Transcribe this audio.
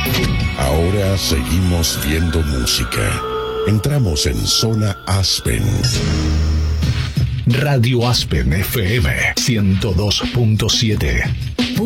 Ahora seguimos viendo música. Entramos en Zona Aspen. Radio Aspen FM 102.7.